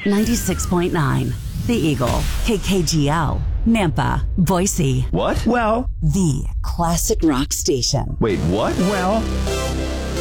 96.9. The Eagle. KKGL. Nampa. Boise. What? Well, The classic rock station. Wait, what? well.